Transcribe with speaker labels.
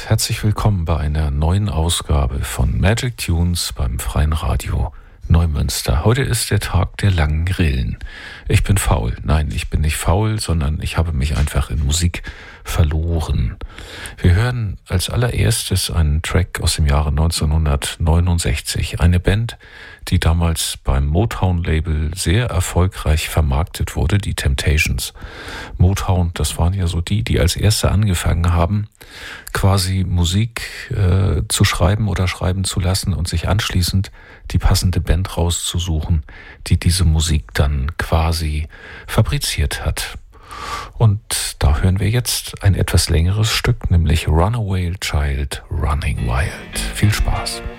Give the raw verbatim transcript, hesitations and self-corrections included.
Speaker 1: Herzlich willkommen bei einer neuen Ausgabe von Magic Tunes beim Freien Radio Neumünster. Heute ist der Tag der langen Rillen. Ich bin faul. Nein, ich bin nicht faul, sondern ich habe mich einfach in Musik verloren. Wir hören als allererstes einen Track aus dem Jahre neunzehnhundertneunundsechzig. Eine Band, die damals beim Motown-Label sehr erfolgreich vermarktet wurde, die Temptations. Motown, das waren ja so die, die als Erste angefangen haben, quasi Musik äh, zu schreiben oder schreiben zu lassen und sich anschließend die passende Band rauszusuchen, die diese Musik dann quasi fabriziert hat. Und da hören wir jetzt ein etwas längeres Stück, nämlich Runaway Child Running Wild. Viel Spaß!